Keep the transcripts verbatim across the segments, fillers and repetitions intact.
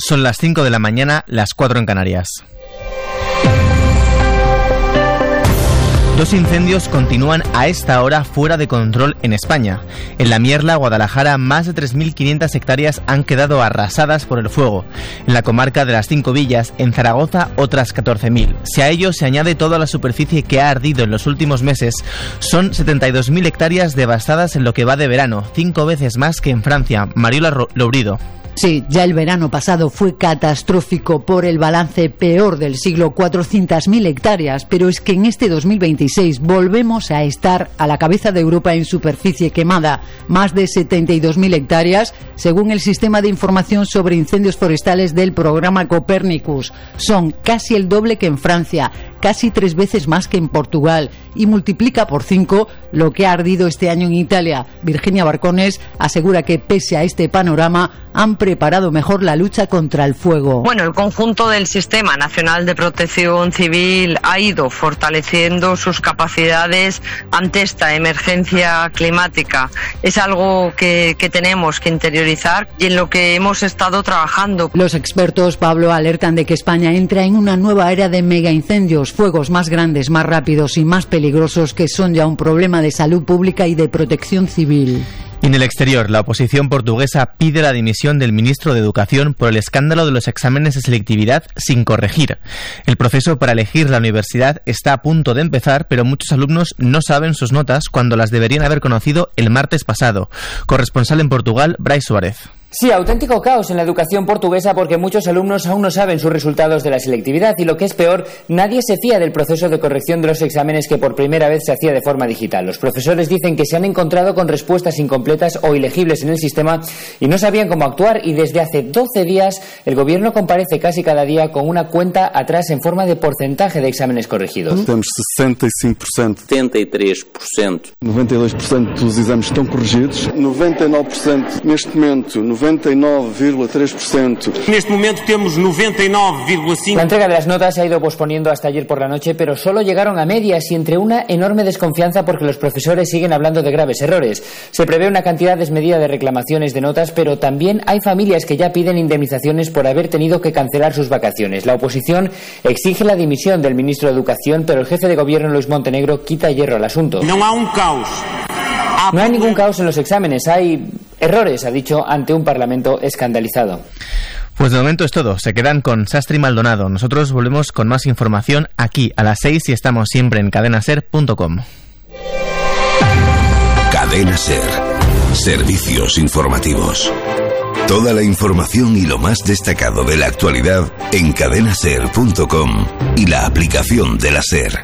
Son las cinco de la mañana, las cuatro en Canarias. Dos incendios continúan a esta hora fuera de control en España. En La Mierla, Guadalajara, más de tres mil quinientas hectáreas han quedado arrasadas por el fuego. En la comarca de las Cinco Villas, en Zaragoza, otras catorce mil. Si a ello se añade toda la superficie que ha ardido en los últimos meses, son setenta y dos mil hectáreas devastadas en lo que va de verano, cinco veces más que en Francia. Mariola Lourido. Sí, ya el verano pasado fue catastrófico por el balance peor del siglo, cuatrocientas mil hectáreas, pero es que en este dos mil veintiséis volvemos a estar a la cabeza de Europa en superficie quemada, más de setenta y dos mil hectáreas, según el Sistema de Información sobre Incendios Forestales del programa Copernicus. Son casi el doble que en Francia, casi tres veces más que en Portugal, y multiplica por cinco lo que ha ardido este año en Italia. Virginia Barcones asegura que pese a este panorama han preparado mejor la lucha contra el fuego. Bueno, el conjunto del Sistema Nacional de Protección Civil ha ido fortaleciendo sus capacidades ante esta emergencia climática. Es algo que, que tenemos que interiorizar y en lo que hemos estado trabajando. Los expertos, Pablo, alertan de que España entra en una nueva era de megaincendios, fuegos más grandes, más rápidos y más peligrosos que son ya un problema de salud pública y de protección civil. Y en el exterior, la oposición portuguesa pide la dimisión del ministro de Educación por el escándalo de los exámenes de selectividad sin corregir. El proceso para elegir la universidad está a punto de empezar, pero muchos alumnos no saben sus notas cuando las deberían haber conocido el martes pasado. Corresponsal en Portugal, Brais Suárez. Sí, auténtico caos en la educación portuguesa porque muchos alumnos aún no saben sus resultados de la selectividad y, lo que es peor, nadie se fía del proceso de corrección de los exámenes que por primera vez se hacía de forma digital. Los profesores dicen que se han encontrado con respuestas incompletas o ilegibles en el sistema y no sabían cómo actuar, y desde hace doce días el gobierno comparece casi cada día con una cuenta atrás en forma de porcentaje de exámenes corregidos. Temos sesenta y cinco por ciento. setenta y tres por ciento. noventa y dos por ciento dos exames estão corrigidos. noventa y nueve por ciento neste momento. noventa y nueve coma tres por ciento. Neste momento temos noventa y nueve coma cinco. La entrega de las notas se ha ido posponiendo hasta ayer por la noche, pero solo llegaron a medias y entre una enorme desconfianza porque los profesores siguen hablando de graves errores. Se prevé una cantidad desmedida de reclamaciones de notas, pero también hay familias que ya piden indemnizaciones por haber tenido que cancelar sus vacaciones. La oposición exige la dimisión del ministro de Educación, pero el jefe de gobierno, Luis Montenegro, quita hierro al asunto. No hay un caos. No hay ningún caos en los exámenes, hay errores, ha dicho ante un parlamento escandalizado. Pues de momento es todo. Se quedan con Sastre y Maldonado. Nosotros volvemos con más información aquí a las seis y estamos siempre en cadena ser punto com. Cadena Ser. Servicios informativos. Toda la información y lo más destacado de la actualidad en cadena ser punto com y la aplicación de la Ser.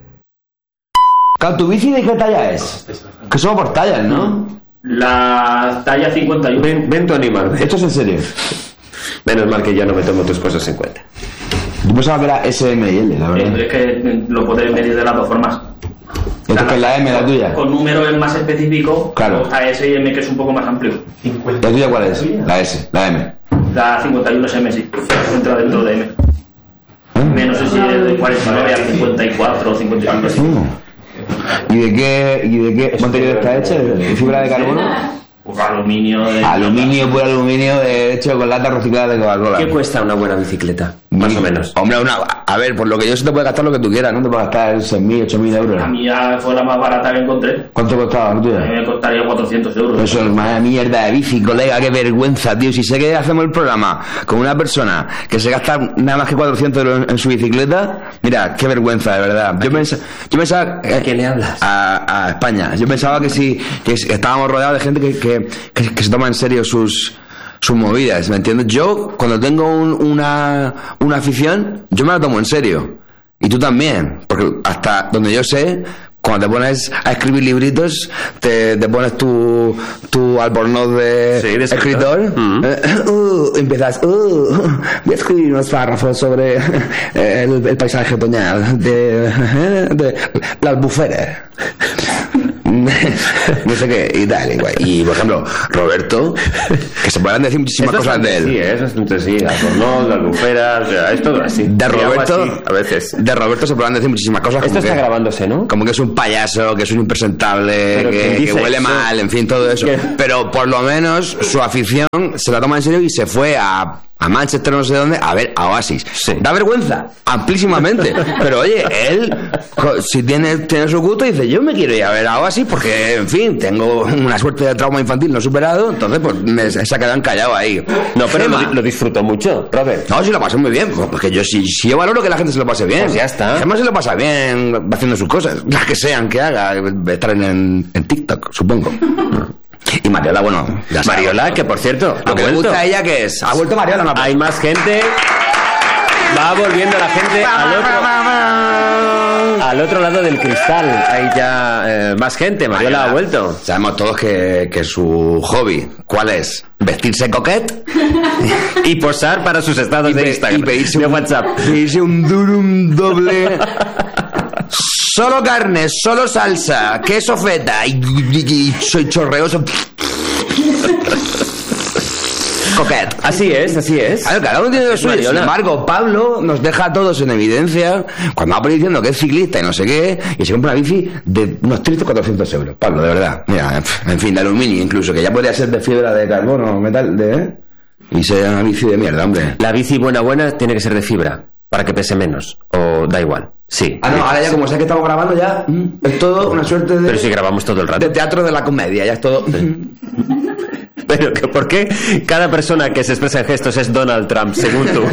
¿Tu bici de qué talla es? Que son por tallas, ¿no? La talla cincuenta y uno. Ven, ven tu animal. ¿Esto es en serio? Menos mal que ya no me tomo tus cosas en cuenta. Yo pensaba que era S, M y L, la verdad. Es que lo podéis medir de las dos formas. ¿Esto que es la M, la tuya? Con números más específico, claro. Está S y M, que es un poco más amplio. ¿La tuya cuál es? La S, la M. La cincuenta y uno es M, sí. Entra dentro de M. Menos sé si es de cuarenta y nueve a cincuenta y cuatro o cincuenta y cinco. ¿Y de qué, y de qué material está hecha? ¿De fibra de carbono? Pues aluminio. De... Aluminio, puro aluminio, hecho con lata reciclada de Coca-Cola. ¿Qué cuesta una buena bicicleta? Más o menos. Hombre, una, a ver, por lo que yo sé te puedes gastar lo que tú quieras, ¿no? Te puedes gastar seis mil, ocho mil euros. A mí ya fue la más barata que encontré. ¿Cuánto costaba la tuya? A mí me costaría cuatrocientos euros. Eso es una mierda de bici, colega, qué vergüenza, tío. Si sé que hacemos el programa con una persona que se gasta nada más que cuatrocientos euros en su bicicleta, mira, qué vergüenza, de verdad. Yo, pens yo pensaba... ¿A quién le hablas? A, a España. Yo pensaba que sí, que estábamos rodeados de gente que, que, que, que se toma en serio sus... sus movidas, ¿me entiendes? Yo, cuando tengo un, una, una afición, yo me la tomo en serio. Y tú también. Porque hasta donde yo sé, cuando te pones a escribir libritos, te, te pones tu, tu albornoz de, sí, de escritor. Uh-huh. eh, uh, empiezas, uh, voy a escribir unos párrafos sobre el, el paisaje otoñal de, de la albufera. no sé qué, y tal, igual. Y, por ejemplo, Roberto, que se podrán decir muchísimas cosas de él. Sí, eso es un sí, Albornoz, la Albufera, o sea, es todo así. De Roberto, así, a veces. De Roberto se podrán decir muchísimas cosas. Esto está que, grabándose, ¿no? Como que es un payaso, que es un impresentable, que, que huele eso? mal, en fin, todo eso. ¿Qué? Pero por lo menos su afición se la toma en serio y se fue a... a Manchester, no sé dónde, a ver a Oasis. Sí. Da vergüenza, amplísimamente. Pero oye, él, si tiene, tiene su gusto, dice, yo me quiero ir a ver a Oasis porque, en fin, tengo una suerte de trauma infantil no superado, entonces pues me, se ha quedado encallado ahí. No, pero lo, lo disfruto mucho, Robert. No, sí lo pasé muy bien, porque yo si, si yo valoro que la gente se lo pase bien. Pues ya está. Gemma se lo pasa bien haciendo sus cosas, las que sean que haga, estar en, en TikTok, supongo. Y Mariola, bueno, ya sabes. Mariola, que por cierto, lo que le gusta a ella, que es, ha vuelto Mariola. No, hay más gente, va volviendo la gente al otro, al otro lado del cristal. Hay ya eh, más gente, Mariola, Mariola ha vuelto. Sabemos todos que, que su hobby, ¿cuál es? Vestirse coquet y posar para sus estados y de Instagram y pedirse de un, WhatsApp. Pedirse un durum doble. Solo carne, solo salsa, queso feta y, y, y soy chorreoso. Coquet. Así es, así es. A ver, cada uno tiene lo suyo. Sin embargo, Pablo nos deja a todos en evidencia cuando va por diciendo que es ciclista y no sé qué, y se compra una bici de unos trescientos cuatrocientos euros. Pablo, de verdad. Mira, en fin, de aluminio incluso, que ya podría ser de fibra de carbono, metal, de... ¿eh? Y sea una bici de mierda, hombre. La bici buena, buena, tiene que ser de fibra, para que pese menos, o da igual. Sí. Ah, no, ahora ya como sé que estamos grabando ya, es todo una suerte de... Pero si grabamos todo el rato. De teatro de la comedia, ya es todo... Sí. Pero que ¿por qué cada persona que se expresa en gestos es Donald Trump, según tú?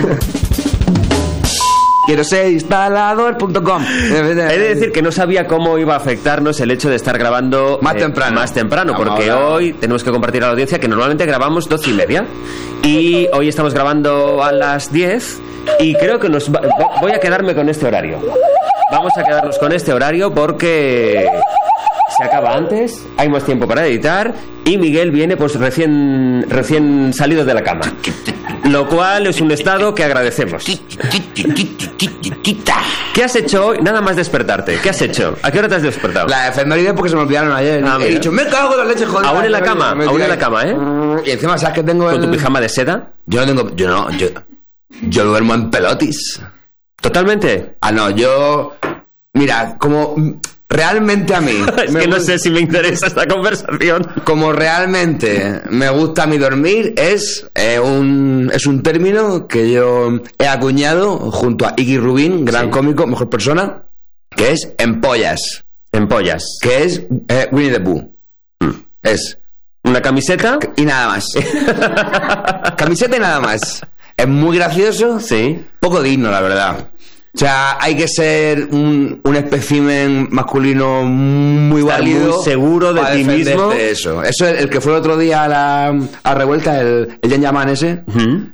Quiero ser instalador punto com. He de decir que no sabía cómo iba a afectarnos el hecho de estar grabando más temprano, eh, más temprano porque ahora. Hoy tenemos que compartir a la audiencia que normalmente grabamos doce y media y hoy estamos grabando a las diez y creo que nos va, voy a quedarme con este horario. Vamos a quedarnos con este horario porque se acaba antes, hay más tiempo para editar y Miguel viene pues recién recién salido de la cama. Lo cual es un estado que agradecemos. ¿Qué has hecho hoy? Nada más despertarte. ¿Qué has hecho? ¿A qué hora te has despertado? La efeméride porque se me olvidaron ayer. Ah, he dicho, me cago en la leche, joder. Aún en la cama, aún en la cama, ¿eh? Y encima, ¿sabes que tengo el... ¿Con tu pijama de seda? Yo no tengo... Yo no... Yo, yo duermo en pelotis. ¿Totalmente? Ah, no, yo... Mira, como... Realmente a mí... es que no gusta, sé si me interesa esta conversación. Como realmente me gusta a mí dormir, es, eh, un, es un término que yo he acuñado junto a Iggy Rubin, gran sí. cómico, mejor persona, que es empollas. Empollas. Que es eh, Winnie the Pooh. Mm. Es... Una camiseta... Y nada más. Camiseta y nada más. Es muy gracioso. Sí. Poco digno, la verdad. O sea, hay que ser un, un espécimen masculino muy Estar válido. Muy seguro de ti mismo. De eso. Eso es el que fue el otro día a la a revuelta, el, el Jan Yaman ese. Uh-huh.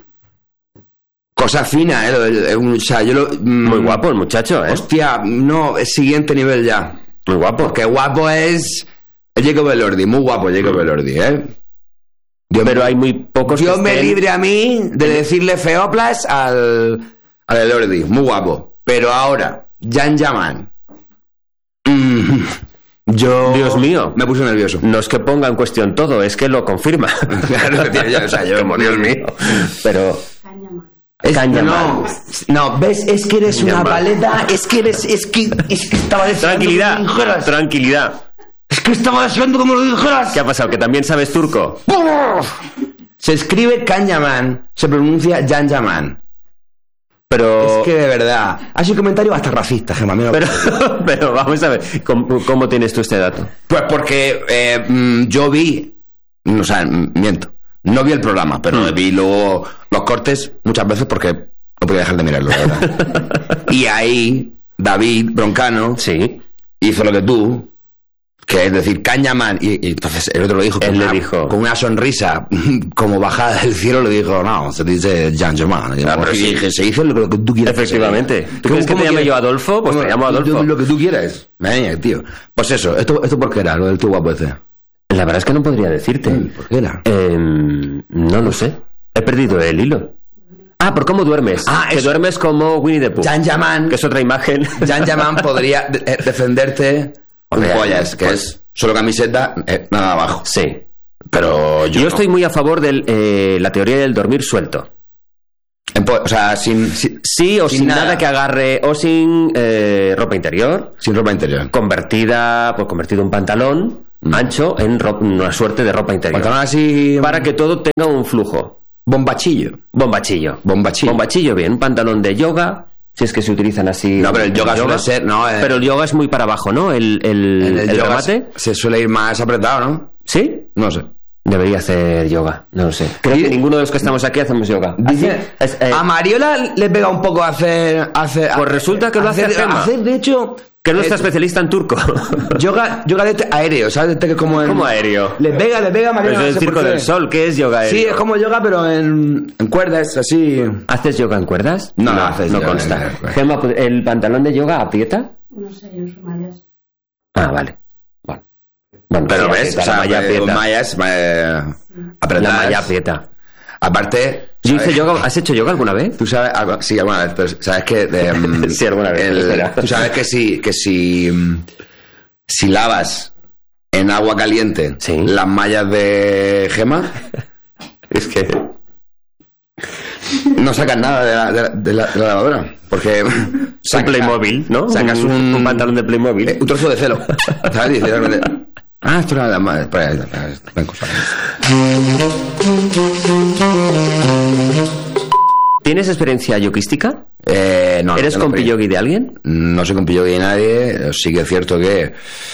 Cosa fina, ¿eh? El, el, o sea, yo lo, muy guapo el muchacho, ¿eh? Hostia, no, es siguiente nivel ya. Muy guapo. Porque guapo es el Jacob Elordi, muy guapo Jacob uh-huh. Elordi, ¿eh? Dios, pero hay muy pocos. Dios me libre a mí de decirle feoplas al. A la Elordi, muy guapo. Pero ahora, Jan Yaman. Mm, yo. Dios mío. Me puse nervioso. No es que ponga en cuestión todo, es que lo confirma. Claro, tío, yo, o sea, yo, como Dios mío. Pero. Es, no, no, ves, es que eres una paleta. Es que eres. Es que. Es que estaba deseando. Tranquilidad. Que lo tranquilidad. Es que estaba deseando como lo dijeras. ¿Qué ha pasado? ¿Que también sabes turco? Se escribe Can Yaman, se pronuncia Jan Yaman. Pero... Es que de verdad, ha sido un comentario hasta racista, Gemma. Pero, pero vamos a ver, ¿cómo, cómo tienes tú este dato? Pues porque eh, yo vi, o sea, miento, no vi el programa, pero mm. vi luego los cortes muchas veces porque no podía dejar de mirarlo, la verdad. Y ahí David Broncano sí. hizo lo que tú, que es decir, Can Yaman, y, y entonces el otro lo dijo, Él con, le una, dijo con una sonrisa como bajada del cielo, le dijo, no, se dice Jan Yaman. Ah, pero y sí. dije, se dice lo que tú quieras. Efectivamente. ¿Tú quieres que te llame yo Adolfo? Pues te llamo Adolfo. Lo que tú quieras. Venga, tío. Pues eso, ¿esto, esto por qué era, lo del tío guapo ese? La verdad es que no podría decirte. ¿Por qué era? Eh, no lo sé. He perdido el hilo. Ah, ¿por cómo duermes? Ah, que eso. duermes como Winnie the Pooh. Jan Yaman. Que es otra imagen. Jan Yaman podría de- defenderte Un pollas, que es solo camiseta, eh, nada abajo. Sí. Pero yo, yo no. estoy muy a favor de eh, la teoría del dormir suelto. Po- o sea, sin, sin sí o sin, sin nada. nada que agarre, o sin eh, ropa interior. Sin ropa interior. Convertida, pues convertido un pantalón mm. ancho en ro- una suerte de ropa interior. Pantalón así. Para que todo tenga un flujo. Bombachillo. Bombachillo. Bombachillo. Bombachillo, bien. Un pantalón de yoga. Si es que se utilizan así. No, pero el yoga, el yoga. suele ser. No, eh. Pero el yoga es muy para abajo, ¿no? El, el, el, el, el yoga remate. Se, se suele ir más apretado, ¿no? ¿Sí? No sé. Debería hacer yoga, no lo sé. Creo que ninguno de los que estamos aquí hacemos yoga. Dice, es, eh, a Mariola le pega un poco a hacer... hacer pues resulta que lo hace hacer, hacer, de hecho... Que es nuestra eh, especialista en turco. Yoga, yoga de este aéreo, ¿sabes? Este que es como... En, ¿Cómo aéreo? Le pega, le pega a Mariola. Pero es no el sé Circo del Sol, ¿qué es yoga aéreo? Sí, es como yoga, pero en, en cuerdas, así... ¿Haces yoga en cuerdas? No, no, no, haces no yoga consta. En, en, Gemma, ¿el pantalón de yoga aprieta? No sé, yo soy mallas. Ah, vale. Bueno, bueno pero sí, ves, aprieta, o sea, la malla aprieta. mallas, eh, apretadas. La malla aprieta. Aparte... Yo hice yoga, ¿has hecho yoga alguna vez? Tú sabes, algo, sí, alguna vez, pero sabes que... De, um, sí, alguna vez. El, tú sabes que si, que si, si lavas en agua caliente ¿sí? las mallas de Gemma, es que... no sacas nada de la, de la, de la, de la lavadora, porque... Saca, un Playmobil, ¿no? Sacas un, un, un pantalón de Playmobil. Eh, un trozo de celo, ¿sabes? Ah, esto era la madre. ¿Tienes experiencia yoguística? Eh, no. ¿Eres no compiyogui de alguien? No soy compiyogui de nadie. Sí que es cierto que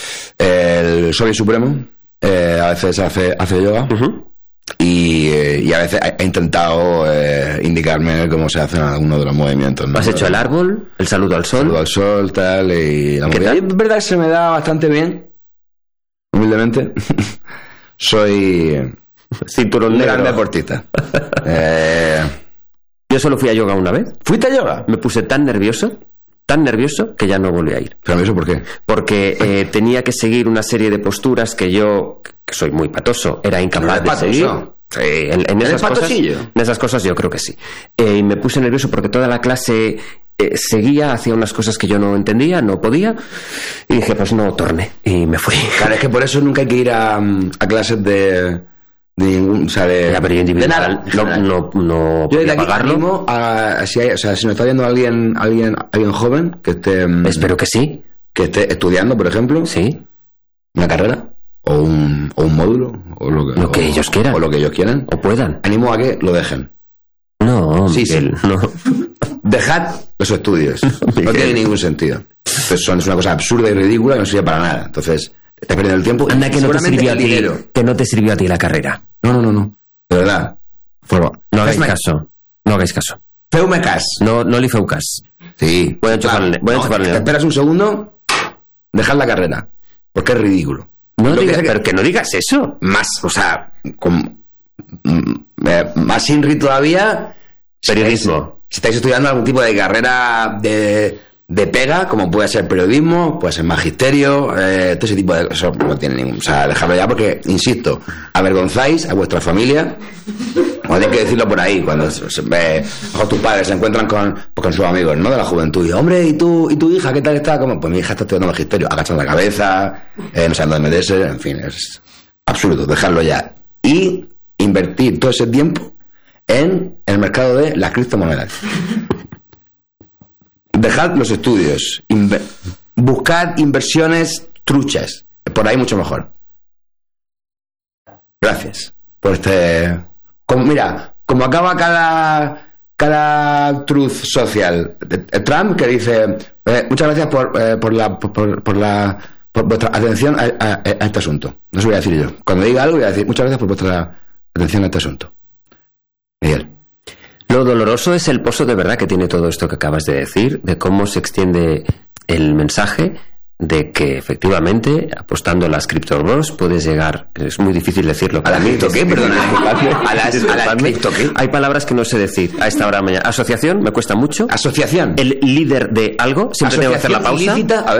el Soviet Supremo eh, a veces hace, hace yoga. Uh-huh. Y, eh, y a veces he intentado eh, indicarme cómo se hacen algunos de los movimientos, ¿no? ¿Has hecho el árbol? ¿El saludo al sol? El saludo al sol, tal. Y la movida. Es verdad que se me da bastante bien. Humildemente, soy cinturón un negro. gran deportista. eh... Yo solo fui a yoga una vez. ¿Fuiste a yoga? Me puse tan nervioso, tan nervioso, que ya no volví a ir. ¿Pero eso por qué? Porque eh, tenía que seguir una serie de posturas que yo, que soy muy patoso, era incapaz de seguir. Sí, en, en, esas cosas, en esas cosas yo creo que sí. Eh, y me puse nervioso porque toda la clase... Eh, seguía, hacía unas cosas que yo no entendía, no podía, y dije, pues no, torne, y me fui. Claro, es que por eso nunca hay que ir a, a clases de, de ningún, o sea, de, ya, pero individual, de nada, no, no, no yo desde aquí pagarlo. Animo a, si hay, o sea, si nos está viendo alguien, alguien, alguien joven que esté, espero que sí, que esté estudiando, por ejemplo, sí, una carrera o un, o un módulo o lo que, lo que o, ellos quieran o lo que ellos quieran o puedan. Animo a que lo dejen. No, sí, Miguel, sí. no. Dejad los estudios. No tiene ningún sentido. Entonces son, es una cosa absurda y ridícula que no sirve para nada. Entonces, te estás perdiendo el tiempo. Anda, que no te sirvió a ti, que no te sirvió a ti la carrera. No, no, no, no. De verdad. Fuera. No hagáis caso. No hagáis caso. Feume cas. No, no li feu cas. Sí. Voy a enchufarle. Voy a enchufarle. Te esperas un segundo, dejad la carrera. Porque es ridículo. No digas, que, pero que no digas eso. Más, o sea, con, eh, más Inri todavía. Periodismo. Si estáis estudiando algún tipo de carrera de, de pega, como puede ser periodismo, puede ser magisterio, eh, todo ese tipo de cosas, no tiene ningún... O sea, dejadlo ya porque, insisto, avergonzáis a vuestra familia, o hay que decirlo por ahí, cuando se, eh, mejor tus padres se encuentran con, pues, con sus amigos, ¿no? De la juventud, y hombre, ¿y tu, ¿y tu hija qué tal está? Como, pues mi hija está estudiando magisterio, agachan la cabeza, eh, no saben dónde meterse, en fin, es absurdo, dejadlo ya. Y invertir todo ese tiempo en el mercado de las criptomonedas. Dejad los estudios, inver- buscad inversiones truchas, por ahí mucho mejor. Gracias por este... Como, mira, como acaba cada cada truth social, Trump, que dice eh, muchas gracias por, eh, por la por, por la por vuestra atención a, a, a este asunto. No se voy a decir yo. Cuando diga algo voy a decir muchas gracias por vuestra atención a este asunto. Miguel. Lo doloroso es el pozo de verdad que tiene todo esto que acabas de decir, de cómo se extiende el mensaje de que efectivamente apostando a las criptobros puedes llegar, es muy difícil decirlo. ¿A las cripto qué? Perdón, a las, a las cripto qué. Hay palabras que no sé decir a esta hora de la mañana. Asociación, me cuesta mucho. Asociación. El líder de algo, siempre tengo que hacer la pausa. Ilícita, a ver.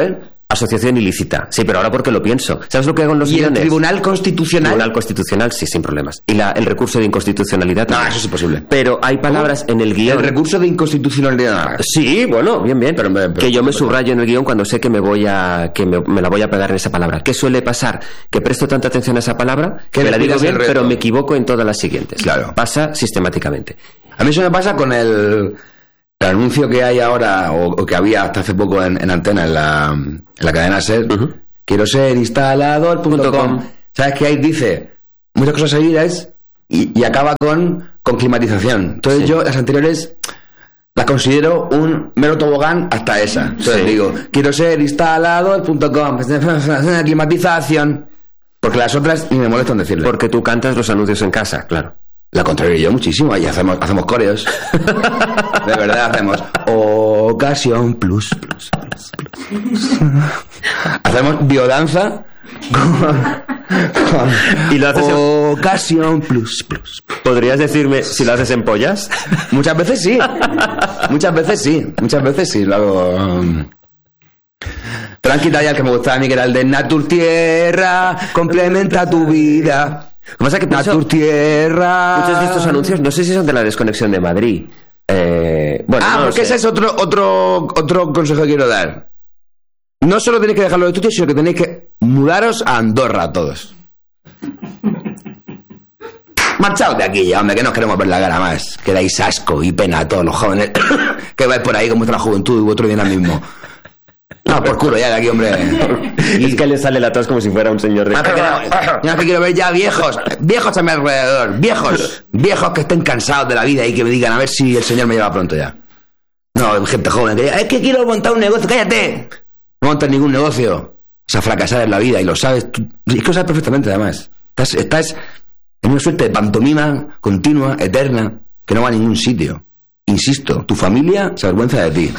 Asociación ilícita. Sí, pero ahora porque lo pienso. ¿Sabes lo que hago en los ¿Y guiones? el Tribunal Constitucional? Tribunal Constitucional, sí, sin problemas. Y la, el recurso de inconstitucionalidad. No, también. eso es imposible. Pero hay palabras en el guión. El recurso de inconstitucionalidad. Sí, bueno, bien, bien. Pero, pero, que yo me pero, subrayo en el guión cuando sé que me voy a que me, me la voy a pegar en esa palabra. ¿Qué suele pasar? Que presto tanta atención a esa palabra que me la digo bien, pero me equivoco en todas las siguientes. Claro. Pasa sistemáticamente. A mí eso me pasa con el, el anuncio que hay ahora, o, o que había hasta hace poco en, en Antena, en la, en la cadena SER. Uh-huh. Quiero ser instalador punto com. ¿Sabes qué ahí dice? Muchas cosas seguidas y, y acaba con, con climatización. Entonces sí. Yo las anteriores las considero un mero tobogán hasta esa. Entonces sí. Digo, quiero ser instalador punto com. Climatización. Porque las otras ni me molestan decirle. Porque tú cantas los anuncios en casa, claro. La contrario yo muchísimo, y hacemos, hacemos coreos. De verdad hacemos ocasión plus, plus, plus, plus. Hacemos biodanza con, con y lo haces ocasión plus, plus. ¿Podrías decirme si lo haces en pollas? Muchas veces sí. Muchas veces sí. Muchas veces sí. Lo hago. Um... Tranquila ya el que me gustaba a mí, que era el de Natur Tierra, complementa tu vida. Lo que pasa es que pienso, Natur Tierra. Muchos de estos anuncios, no sé si son de la desconexión de Madrid. Eh, bueno, ah, no porque ese es otro, otro, otro consejo que quiero dar. No solo tenéis que dejarlo de Twitter, sino que tenéis que mudaros a Andorra todos. Marchaos de aquí ya, hombre, que no queremos ver la cara más. Que dais asco y pena a todos los jóvenes que vais por ahí con vuestra juventud y vuestro dinamismo. No, por culo ya de aquí, hombre. Y es que le sale la tos como si fuera un señor de... Yo que quiero ver ya viejos, viejos a mi alrededor, viejos, viejos que estén cansados de la vida y que me digan a ver si el señor me lleva pronto ya. No, gente joven que diga, es que quiero montar un negocio, cállate. No montas ningún negocio. Vas a fracasar en la vida y lo sabes. Tú, es que lo sabes perfectamente además. Estás, estás en una suerte de pantomima continua, eterna, que no va a ningún sitio. Insisto, tu familia se avergüenza de ti.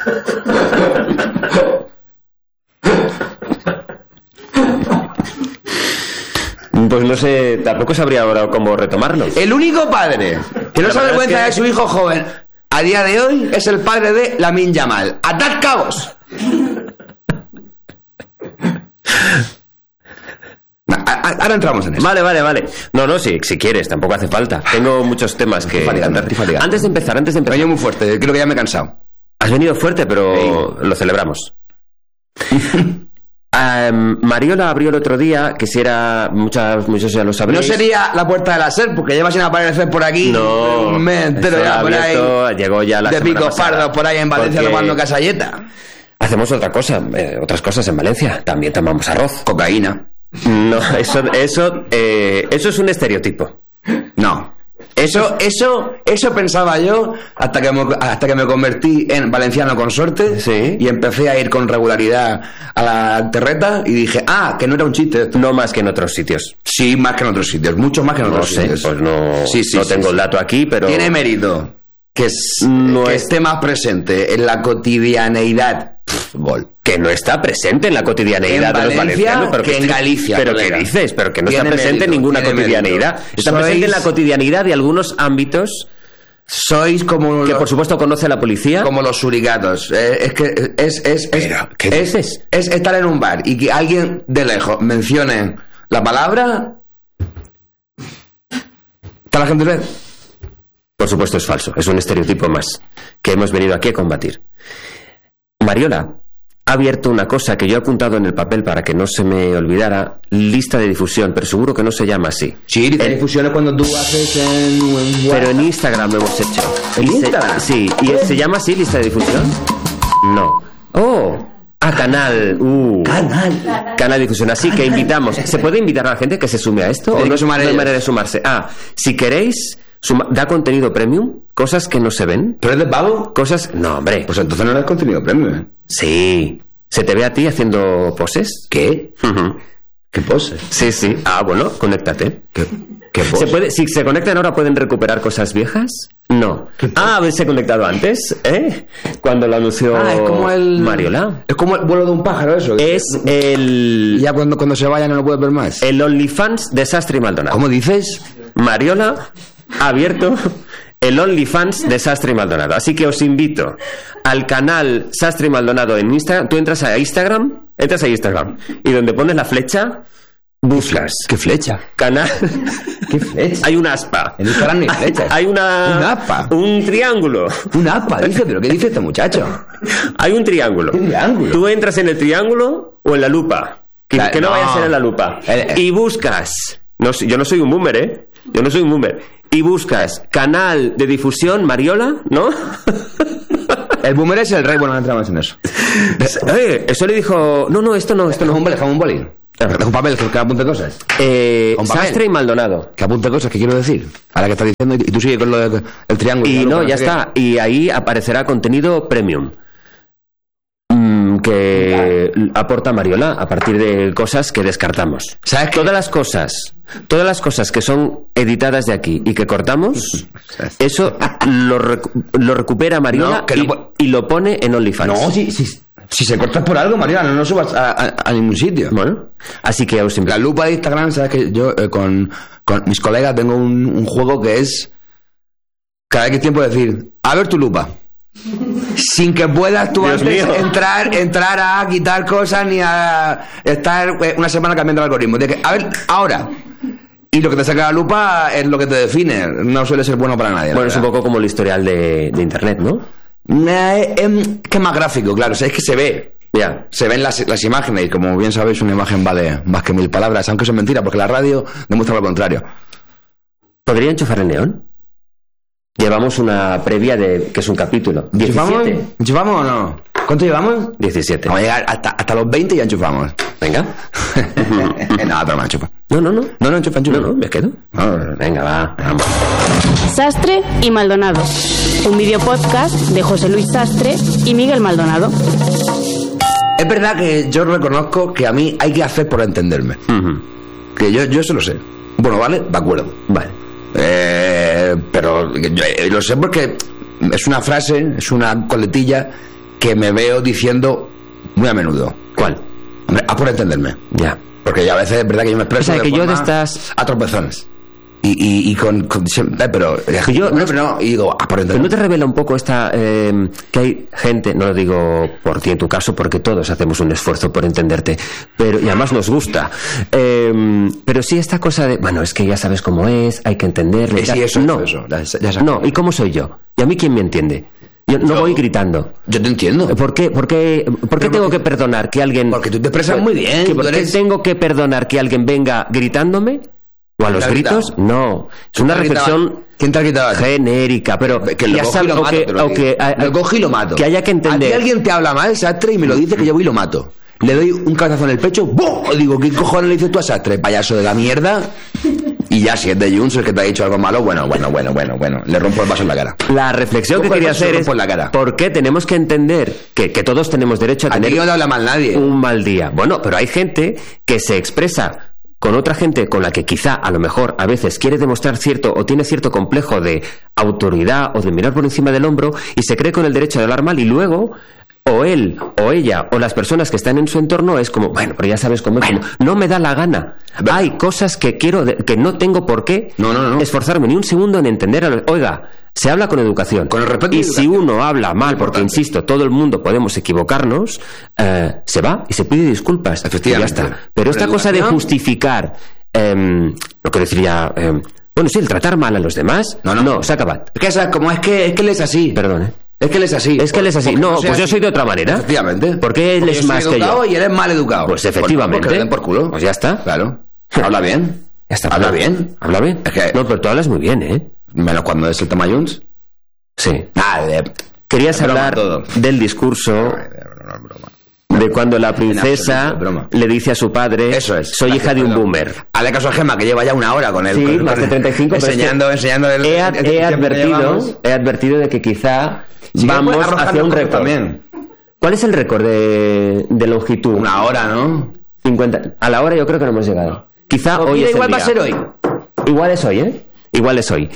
Pues no sé, tampoco sabría ahora cómo retomarlo. El único padre que no se avergüenza es que... de su hijo joven a día de hoy es el padre de Lamine Yamal. ¡Atad cabos! Ahora entramos en eso. Vale, vale, vale. No, no, si, si quieres, tampoco hace falta. Tengo muchos temas que... Antes de empezar, antes de empezar... Venía muy fuerte, creo que ya me he cansado. Has venido fuerte, pero sí. Lo celebramos. Um, Mariola abrió el otro día, que si era, muchas, muchos ya lo sabréis. No sería la puerta de la SER, porque lleva sin aparecer por aquí. No, un mes entero ya por abierto, ahí. Llegó ya la de picos pardos por ahí en Valencia tomando casalleta. Hacemos otra cosa, eh, otras cosas en Valencia. También tomamos arroz. Cocaína. No, eso, eso, eh, eso es un estereotipo. No. Eso, eso, eso pensaba yo hasta que me, hasta que me convertí en valenciano consorte, sí. Y empecé a ir con regularidad a la terreta y dije, ah, que no era un chiste esto. No más que en otros sitios. Sí, más que en otros sitios, mucho más que en no otros sé, sitios. Pues no, sí, sí, no sí, tengo sí. el dato aquí, pero... Tiene mérito que, es, no que es... esté más presente en la cotidianeidad. Bol. Que no está presente en la cotidianeidad en de los valencianos, pero que, que en Galicia. Pero colega. ¿qué dices? Pero que no tiene está presente mérito, en ninguna cotidianeidad. Mérito. Está Sois... presente en la cotidianeidad de algunos ámbitos. Sois como que los, por supuesto conoce la policía, como los suricatos. Eh, es que es es pero, ¿qué es, dices? es estar en un bar y que alguien de lejos mencione la palabra, ¿está la gente red? Por supuesto es falso, es un estereotipo más que hemos venido aquí a combatir. Mariola ha abierto una cosa que yo he apuntado en el papel para que no se me olvidara, lista de difusión, pero seguro que no se llama así. Sí, lista de difusión es cuando tú haces en... en pero en Instagram lo hemos hecho. ¿En Instagram? Sí, ¿y se llama así lista de difusión? No. Oh, a canal. Uh. Canal. Canal de difusión. Así que invitamos. ¿Se puede invitar a la gente que se sume a esto? ¿O no, no hay manera de sumarse? Ah, si queréis... Suma, da contenido premium, cosas que no se ven. ¿Pero es de pago? Cosas... No, hombre. Pues entonces no eres contenido premium, ¿eh? Sí. ¿Se te ve a ti haciendo poses? ¿Qué? Uh-huh. ¿Qué poses? Sí, sí. Ah, bueno, conéctate. ¿Qué, qué poses? ¿Se puede, si se conectan ahora, ¿pueden recuperar cosas viejas? No. Ah, ¿habéis conectado antes? ¿Eh? Cuando lo anunció ah, es como el... Mariola. Es como el vuelo de un pájaro, eso. Es el... Y ya cuando, cuando se vaya no lo puedes ver más. El OnlyFans de Sastre y Maldonado. ¿Cómo dices? Mariola ha abierto el OnlyFans de Sastre y Maldonado. Así que os invito al canal Sastre y Maldonado en Instagram. Tú entras a Instagram, Entras a Instagram y donde pones la flecha, buscas. ¿Qué flecha? Canal. ¿Qué flecha? Hay un aspa. En Instagram no hay flechas. Hay una. Un aspa. Un triángulo. Un aspa, dice, pero ¿qué dice este muchacho? Hay un triángulo. Un triángulo. Tú entras en el triángulo o en la lupa. Que, La, que no, no vaya a ser en la lupa. Eh, eh. Y buscas. No, yo no soy un boomer, ¿eh? Yo no soy un boomer. Y buscas canal de difusión Mariola, ¿no? El boomer es el rey, bueno, no entramos en eso. Eh, eso le dijo. No, no, esto no, esto no. Un boli, un boli. Deja un papel, que apunte cosas. Eh, Con papel. Sastre y Maldonado. Que apunte cosas que quiero decir. Ahora que estás diciendo, y tú sigues con lo del triángulo. Y lo no, que ya sé está. Y ahí aparecerá contenido premium. Mm, que aporta Mariola a partir de cosas que descartamos. ¿Sabes qué? Todas las cosas, todas las cosas que son editadas de aquí y que cortamos, eso lo, recu- lo recupera Mariola No, que y, no- y lo pone en OnlyFans. No, si, si, si se corta por algo, Mariana, no, no subas a, a, a ningún sitio. Bueno, así que os invito. La lupa de Instagram, sabes que yo eh, con, con mis colegas tengo un, un juego que es cada X tiempo decir, a ver tu lupa. Sin que puedas tú Dios antes mío. entrar entrar a quitar cosas ni a estar eh, una semana cambiando el algoritmo. De que, a ver, ahora. Y lo que te saca la lupa es lo que te define. No suele ser bueno para nadie. Bueno, es un poco como el historial de, de internet, ¿no? Eh, eh, que es más gráfico, claro. O sea, es que se ve. Ya. Se ven las, las imágenes y como bien sabéis una imagen vale más que mil palabras, aunque eso es mentira porque la radio demuestra lo contrario. ¿Podría enchufar el neón? Llevamos una previa de que es un capítulo. ¿Enchufamos? diecisiete. ¿Enchufamos o no? ¿Cuánto llevamos? diecisiete. Vamos a llegar hasta, hasta los veinte y ya enchufamos. Venga. Nada, pero me enchufa. No, no, no. No, no, enchufa, enchufa. No, no, me quedo. Venga, va. Vamos. Sastre y Maldonado. Un videopodcast de José Luis Sastre y Miguel Maldonado. Es verdad que yo reconozco que a mí hay que hacer por entenderme. Uh-huh. Que yo, yo eso lo sé. Bueno, vale, de acuerdo. Vale. Eh, pero yo, eh, lo sé porque es una frase, es una coletilla que me veo diciendo muy a menudo. ¿Cuál? Hombre, haz por entenderme. Ya. Porque ya a veces es verdad que yo me expreso O sea, de que yo de forma estas- a tropezones. Y, y, y con, con siempre, pero Que yo- no, pero no, y digo, haz por Pero entenderme. ¿no te revela un poco esta eh, que hay gente, no lo digo por ti en tu caso, porque todos hacemos un esfuerzo por entenderte, pero y además nos gusta, eh, pero sí esta cosa de, bueno, es que ya sabes cómo es, hay que entenderle. Eh, y sí, tal. eso, no, eso, ya, ya sabes. no, ¿y cómo soy yo? ¿Y a mí quién me entiende? Yo no Yo- voy gritando. Yo te entiendo. ¿Por qué, por qué, por qué Pero tengo porque- que perdonar que alguien... porque tú te expresas muy bien, que tú ¿Por qué eres- tengo que perdonar que alguien venga gritándome? ¿O a ¿Quién los te ha gritos? gritado? No. Es ¿Quién una te ha gritado? reflexión ¿Quién te ha gritado a ti? genérica, pero Que lo ya cojo y sabes, lo o mato, que, te lo o digo. que, a- Lo cojo y lo mato. que haya que entender. A ti alguien te habla mal, Sastre, y me lo dice que yo voy y lo mato. Le doy un cabezazo en el pecho, ¡bum! Y digo, ¿qué cojones le dices tú a Sastre? Payaso de la mierda. Y ya, si es de Junts el que te ha dicho algo malo, bueno, bueno, bueno, bueno, bueno. Le rompo el vaso en la cara. La reflexión que Cojo el quería vaso y hacer lo es rompo en la cara. ¿por qué tenemos que entender que, que todos tenemos derecho a A ti tener no te habla mal nadie. un mal día? Bueno, pero hay gente que se expresa con otra gente con la que quizá a lo mejor a veces quiere demostrar cierto o tiene cierto complejo de autoridad o de mirar por encima del hombro y se cree con el derecho de hablar mal y luego o él o ella o las personas que están en su entorno es como, bueno, pero ya sabes cómo es, como, no me da la gana. Verdad. Hay cosas que quiero, de- que no tengo por qué No, no, no. esforzarme ni un segundo en entender. A lo- Oiga, se habla con educación. Con el respeto y y si educación. uno habla mal, porque importante. insisto, todo el mundo podemos equivocarnos, eh, se va y se pide disculpas. Efectivamente. Y ya está. Pero Con esta cosa de educación. justificar, em, lo que decía, em, bueno, sí, el tratar mal a los demás, No, no. no, se acaba. Es que, ¿sabes? Como es que, es que él es así. Perdón, ¿eh? Es que él es así. Es que él es así. Porque No, sea pues yo así. soy de otra manera. Efectivamente. ¿Por qué él Porque es yo soy más que educado yo? y él es mal educado. Pues efectivamente. Porque le den por culo. Pues ya está. Claro. Habla bien. Ya está. Habla bien. Habla bien. Es que- No, pero tú hablas muy bien, ¿eh? Menos cuando es el tema Junts. Sí. Nada, de... Querías Es broma hablar todo. del discurso de cuando la princesa absoluto, broma. le dice a su padre, Eso es. soy hija de un Perdón. boomer. Hazle caso a Gemma, que lleva ya una hora con él. Sí, con- más de con- treinta y cinco. pero es que Enseñando, enseñando el, he, el- el he tiempo que llevamos. advertido, he advertido de que quizá Sí, vamos puedes arrojar hacia un los récord. también. ¿Cuál es el récord de, de longitud? Una hora, ¿no? cincuenta. A la hora yo creo que no hemos llegado. Quizá Pues hoy mira, es el igual va a día. ser hoy. Igual es hoy, ¿eh? Igual es hoy.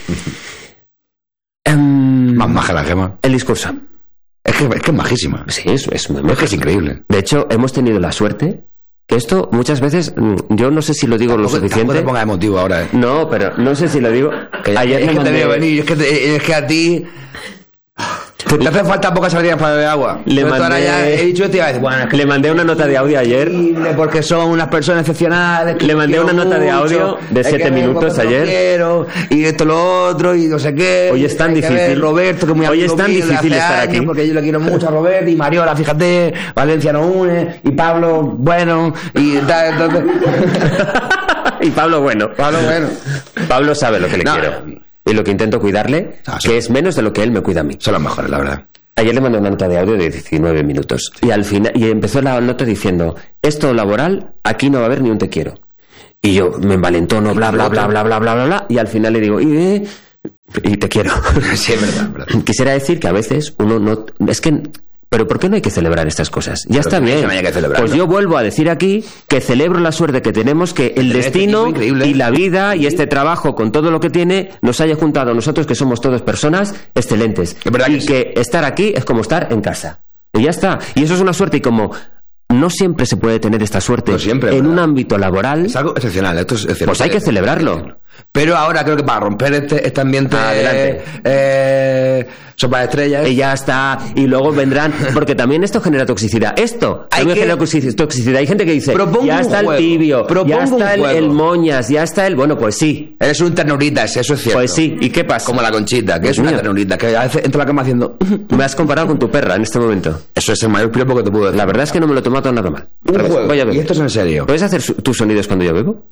Em, Más maja la Gemma. el discurso. Es que es, que es majísima. Sí, es, es muy Es que es increíble. De hecho, hemos tenido la suerte que esto muchas veces, mm, yo no sé si lo digo lo Tampoco- tampoco suficiente. te pongas emotivo ahora, ¿eh? No, pero no sé si lo digo. Que ya- Ayer es me que te mandé- veo venir, es que, te- es que a ti... Te hace falta pocas sardinas para beber agua. Le Pero mandé, ahora ya he dicho esto y iba a decir, bueno, es que le mandé una nota de audio ayer. porque son unas personas excepcionales. Le mandé una nota de audio de siete minutos ayer. Quiero, y esto lo otro y no sé qué. Hoy es tan hay que difícil. ver Roberto, que es muy Hoy amigo es tan mío de difícil hace estar años, aquí. porque yo le quiero mucho a Roberto y Mariola, fíjate, Valencia nos une y Pablo, bueno, y tal, entonces. Y Pablo, bueno. Pablo, bueno. Pablo sabe lo que le No. quiero. Y lo que intento cuidarle, Ah, que es menos de lo que él me cuida a mí. Son los mejores, la verdad. Ayer le mandé una nota de audio de diecinueve minutos. Y al final, y empezó la nota diciendo, esto laboral, aquí no va a haber ni un te quiero. Y yo me envalentono, bla, bla, bla, bla, bla, bla, bla, bla. Y al final le digo, y, eh, y te quiero. Sí, es verdad, es verdad. Quisiera decir que a veces uno no... Es que... Pero ¿por qué no hay que celebrar estas cosas? Ya Pero está que bien. no haya que celebrarlo. Pues yo vuelvo a decir aquí que celebro la suerte que tenemos, que el Tener este destino equipo increíble. y la vida y este trabajo con todo lo que tiene nos haya juntado a nosotros, que somos todos personas excelentes. Es verdad Y que sí. que estar aquí es como estar en casa. Y ya está. Y eso es una suerte. Y como no siempre se puede tener esta suerte No siempre, en ¿verdad? un ámbito laboral, Es algo excepcional, esto es excepcional. pues hay que celebrarlo. Pero ahora creo que para romper este, este ambiente Adelante. eh, sopa de estrellas. Y ya está, y luego vendrán, porque también esto genera toxicidad. Esto Hay también que- genera toxici- toxicidad. Hay gente que dice, Propongo ya un está juego. el tibio, Propongo ya está un el, juego. el moñas, ya está el... Bueno, pues sí, Eres un ternuritas, eso es cierto. pues sí. ¿Y qué pasa? Como la Conchita, que es Dios una mío. ternurita, que a veces entra a la cama haciendo... Me has comparado con tu perra en este momento. Eso es el mayor piropo que te puedo decir. La verdad es que no me lo he tomado nada mal. Un Al revés, juego. voy a beber. Y esto es en serio. ¿Puedes hacer su- tus sonidos cuando yo bebo?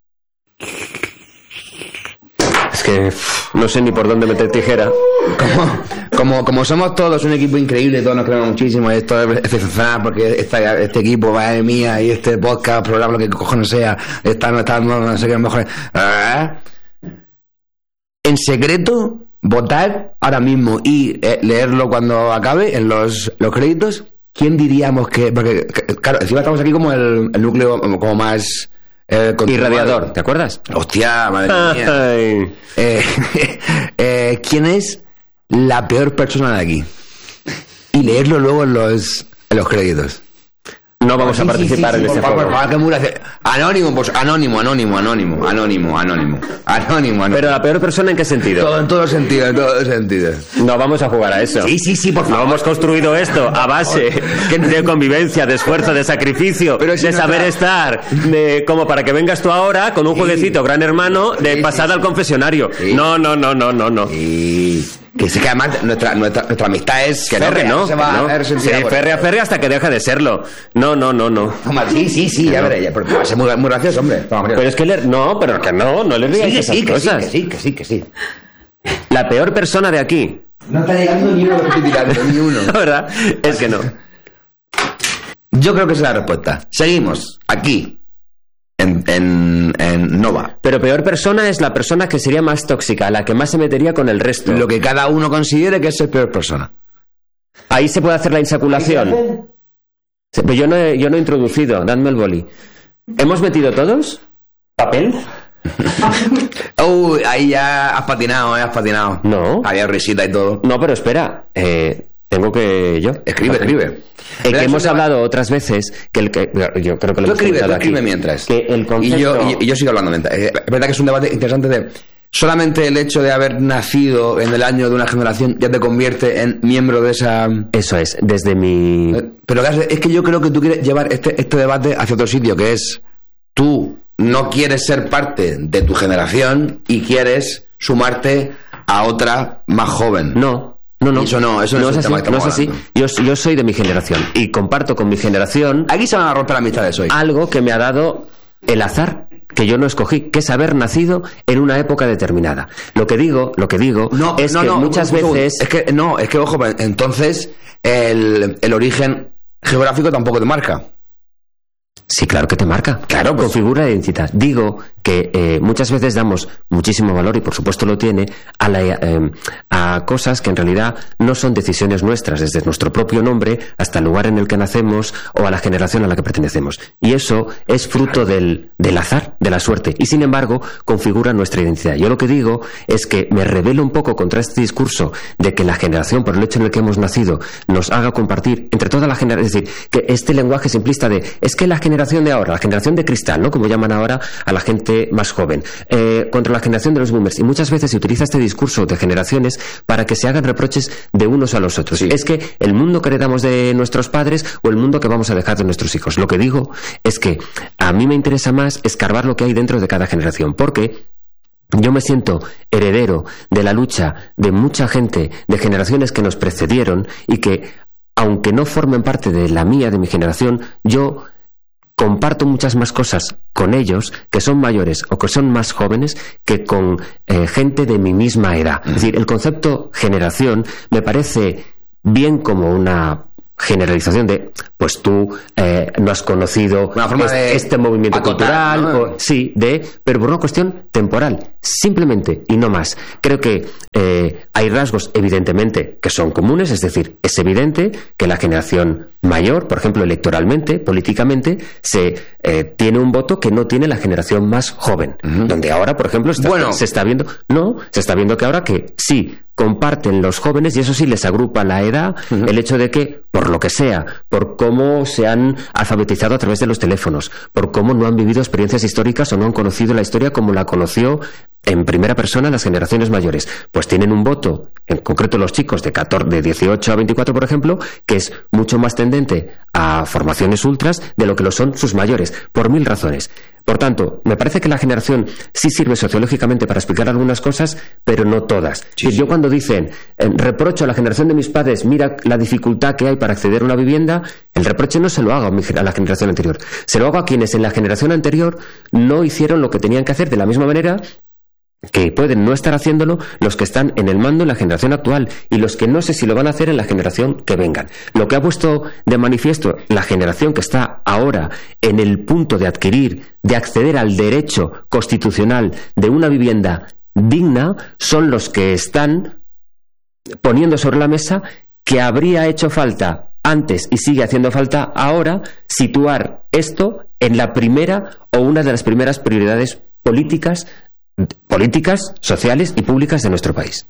Es que pff, no sé ni por dónde meter tijera. Como, como, como somos todos un equipo increíble, todos nos queremos muchísimo, y esto es excepcional porque esta, este equipo, madre mía, y este podcast, programa, lo que cojones sea, está, no está, no, no sé qué mejor. ¿Ah? En secreto, votar ahora mismo y eh, leerlo cuando acabe en los, los créditos. ¿Quién diríamos que.? Porque, que- claro, encima estamos aquí como el, el núcleo como más. Eh, Irradiador, ¿te acuerdas? Hostia, madre mía. Ay. Eh, eh, ¿Quién es la peor persona de aquí? Y leerlo luego en los, en los créditos. No vamos a participar en este por favor, juego. por favor, que muy gracia- Anónimo, pues anónimo, anónimo, anónimo, anónimo, anónimo, anónimo, anónimo. Pero la peor persona, ¿en qué sentido? Todo, en todos sentidos, en todos sentidos. No vamos a jugar a eso. Sí, sí, sí, por No favor. hemos construido esto a base de convivencia, de esfuerzo, de sacrificio, Pero si de no saber tra- estar, de como para que vengas tú ahora con un Sí. jueguecito gran hermano de Sí, pasada sí, al sí. confesionario. Sí. No, no, no, no, no, no. Y que sí que además nuestra, nuestra, nuestra amistad es Que no, que férrea, no. se va que no. a resentir Sí, ahora. férrea, férrea hasta que deja de serlo. No, no, no, no. Toma, Sí, sí, sí, ya veré, ya, porque va a ser muy, muy gracioso, hombre. Toma, Mario. Pero es que le... No, pero que no, no le sí, digas que esas sí, que sí, cosas. que sí, que sí, que sí. La peor persona de aquí, No está llegando ni uno que estoy tirando, ni uno. la verdad, es que no. Yo creo que esa es la respuesta. Seguimos aquí, en, en, en Nova. Pero peor persona es la persona que sería más tóxica, la que más se metería con el resto. Lo que cada uno considere que es el peor persona. Ahí se puede hacer la insaculación. Sí, pero yo no he, yo no he introducido, dadme el boli. ¿Hemos metido todos? ¿Papel? Uy, ahí ya has patinado, eh, has patinado. No. Había risita y todo. No, pero espera, eh, tengo que yo. Escribe, escribe. Eh, Pero que es hemos un hablado otras veces que el que yo creo que lo Tú hemos escribe, tú comentado aquí, escribe mientras. que el concepto y, yo, y, y yo sigo hablando mientras. Eh, Es verdad que es un debate interesante de... Solamente el hecho de haber nacido en el año de una generación ya te convierte en miembro de esa... Eso es, desde mi... Eh, Pero Gas, es que yo creo que tú quieres llevar este, este debate hacia otro sitio, que es tú no quieres ser parte de tu generación y quieres sumarte a otra más joven. No, no, no. Y eso no, eso no, es el así, tema que no es estamos así. hablando. Yo, yo soy de mi generación y comparto con mi generación Aquí se van a romper amistades hoy. algo que me ha dado el azar, que yo no escogí, que es haber nacido en una época determinada. Lo que digo, lo que digo No, es no, que no, muchas un segundo. veces... Es que, no, es que, ojo, entonces el, el origen geográfico tampoco te marca. Sí, claro que te marca. Claro, pues- configura la identidad. Digo que eh, muchas veces damos muchísimo valor, y por supuesto lo tiene, a, la, eh, a cosas que en realidad no son decisiones nuestras, desde nuestro propio nombre hasta el lugar en el que nacemos o a la generación a la que pertenecemos. Y eso es fruto del, del azar, de la suerte, y sin embargo configura nuestra identidad. Yo lo que digo es que me rebelo un poco contra este discurso de que la generación, por el hecho en el que hemos nacido, nos haga compartir entre toda la generación, es decir, que este lenguaje simplista de es que la generación de ahora, la generación de cristal, ¿no? Como llaman ahora a la gente más joven, eh, contra la generación de los boomers. Y muchas veces se utiliza este discurso de generaciones para que se hagan reproches de unos a los otros. Sí. Es que el mundo que heredamos de nuestros padres o el mundo que vamos a dejar de nuestros hijos. Lo que digo es que a mí me interesa más escarbar lo que hay dentro de cada generación, porque yo me siento heredero de la lucha de mucha gente, de generaciones que nos precedieron y que, aunque no formen parte de la mía, de mi generación, yo comparto muchas más cosas con ellos que son mayores o que son más jóvenes que con eh, gente de mi misma edad. Es decir, el concepto generación me parece bien como una generalización de, pues tú eh, no has conocido este, este movimiento acotar, cultural, ¿no? o, sí, de, pero por una cuestión temporal, simplemente y no más. Creo que eh, hay rasgos evidentemente que son comunes, es decir, es evidente que la generación mayor, por ejemplo, electoralmente, políticamente, se eh, tiene un voto que no tiene la generación más joven, uh-huh. donde ahora, por ejemplo, está, bueno. se está viendo, no, se está viendo que ahora que sí comparten los jóvenes, y eso sí les agrupa la edad, uh-huh. el hecho de que, por lo que sea, por cómo se han alfabetizado a través de los teléfonos, por cómo no han vivido experiencias históricas o no han conocido la historia como la conoció en primera persona las generaciones mayores, pues tienen un voto, en concreto los chicos de, catorce, de dieciocho a veinticuatro, por ejemplo, que es mucho más tendente a formaciones ultras de lo que lo son sus mayores, por mil razones. Por tanto, me parece que la generación sí sirve sociológicamente para explicar algunas cosas, pero no todas. Sí, sí. Yo cuando dicen, eh, reprocho a la generación de mis padres, mira la dificultad que hay para acceder a una vivienda, el reproche no se lo hago a, mi, a la generación anterior. Se lo hago a quienes en la generación anterior no hicieron lo que tenían que hacer de la misma manera que pueden no estar haciéndolo los que están en el mando en la generación actual y los que no sé si lo van a hacer en la generación que vengan. Lo que ha puesto de manifiesto la generación que está ahora en el punto de adquirir, de acceder al derecho constitucional de una vivienda digna, son los que están poniendo sobre la mesa que habría hecho falta antes y sigue haciendo falta ahora situar esto en la primera o una de las primeras prioridades políticas políticas, sociales y públicas de nuestro país.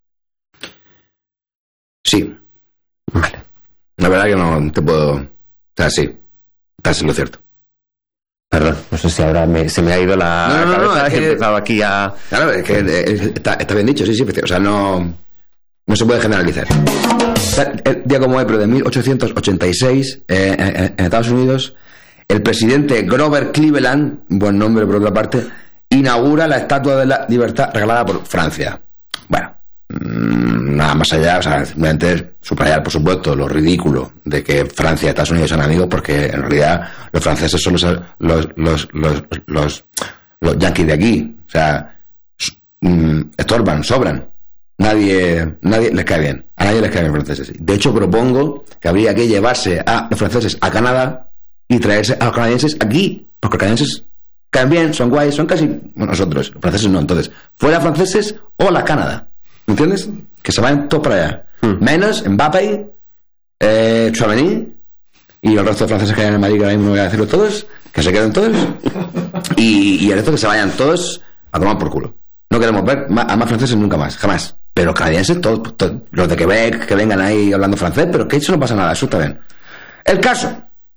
Sí. Vale. La verdad que no te puedo... O sea, sí. Estás en lo cierto. Perdón, no sé si ahora me, se me ha ido la no, no, cabeza, no, es que que he empezado aquí a... Claro, es que está, está bien dicho, sí, sí. O sea, no... No se puede generalizar. El día como hoy, pero de mil ochocientos ochenta y seis, eh, en, en Estados Unidos, el presidente Grover Cleveland, buen nombre por otra parte, inaugura la Estatua de la Libertad regalada por Francia. Bueno, mmm, nada más allá, o sea, simplemente subrayar, por supuesto, lo ridículo de que Francia y Estados Unidos sean amigos, porque en realidad los franceses son los los los los, los, los yanquis de aquí. O sea, mmm, estorban, sobran. Nadie, nadie les cae bien. A nadie les caen bien los franceses. De hecho, propongo que habría que llevarse a los franceses a Canadá y traerse a los canadienses aquí, porque los canadienses caen bien, son guays, son casi bueno, nosotros, los franceses no. Entonces, fuera franceses o la Canadá, ¿entiendes? Que se vayan todos para allá. Hmm. Menos Mbappé, eh, Chouameni y el resto de franceses que hay en el Madrid, que ahora mismo no voy a decirlo todos, que se queden todos y, y el resto que se vayan todos a tomar por culo. No queremos ver a más franceses nunca más, jamás. Pero canadienses, todos, todos, los de Quebec, que vengan ahí hablando francés, pero que eso no pasa nada, eso está bien. El caso,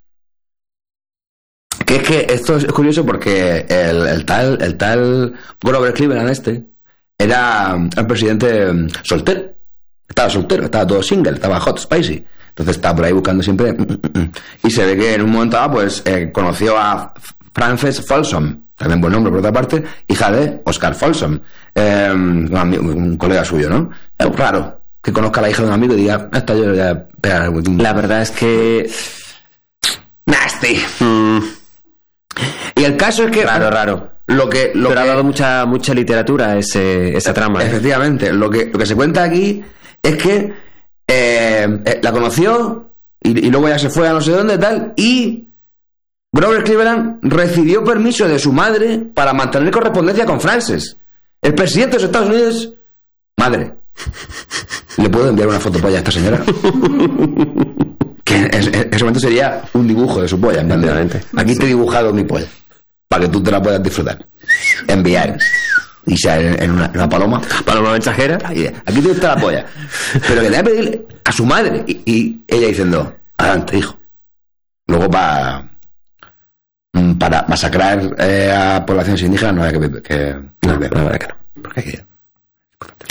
que es que esto es curioso porque el, el tal el tal Grover Cleveland este era un presidente soltero, estaba soltero, estaba todo single, estaba hot, spicy. Entonces estaba por ahí buscando siempre y se ve que en un momento dado pues eh, conoció a Frances Folsom, también buen nombre por otra parte, hija de Oscar Folsom, eh, un, amigo, un colega suyo, ¿no? Es raro que conozca a la hija de un amigo y diga, esta yo le voy a pegar. La verdad es que nasty. Mm. Y el caso es que raro, raro. Lo que lo Pero que, ha dado mucha mucha literatura ese, esa trama. Efectivamente, ¿eh? lo que lo que se cuenta aquí es que eh, eh, la conoció y, y luego ya se fue a no sé dónde tal y Grover Cleveland recibió permiso de su madre para mantener correspondencia con Frances, el presidente de los Estados Unidos. Madre, ¿le puedo enviar una foto polla a esta señora? Que en, en ese momento sería un dibujo de su polla. Aquí te he dibujado mi polla para que tú te la puedas disfrutar. Enviar. Y sea en, en, una, en una paloma. Paloma mensajera. Aquí, aquí te está la polla. Pero que le voy a pedir a su madre. Y, y ella diciendo, adelante, hijo. Luego para para masacrar eh, a poblaciones indígenas no hay que... que no, la verdad que no. Porque hay que...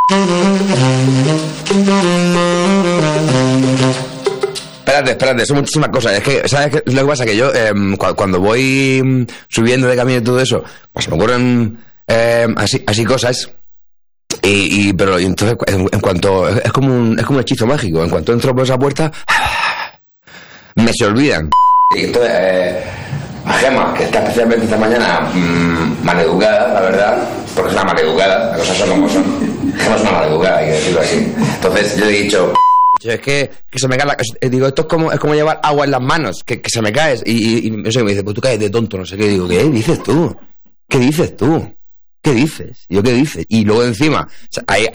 Espérate, espérate, son muchísimas cosas. Es que, ¿sabes qué? Lo que pasa es que yo, eh, cu- cuando voy subiendo de camino y todo eso, pues me ocurren eh, así, así cosas. Y, y pero y entonces, en, en cuanto. Es como, un, es como un hechizo mágico. En cuanto entro por esa puerta, me se olvidan. Y entonces, eh, a Gemma, que está especialmente esta mañana mmm, maleducada, la verdad, porque es una maleducada, las cosas son como son. Gemma es una maleducada, hay que decirlo así. Entonces, yo le he dicho. Es que, que se me cae la... Digo, esto es como, es como llevar agua en las manos, que, que se me caes. Y, y, y no sé, me dice, pues tú caes de tonto, no sé qué. Digo, ¿qué dices tú? ¿Qué dices tú? ¿Qué dices? Y yo, ¿qué dices? Y luego encima, o sea, hay,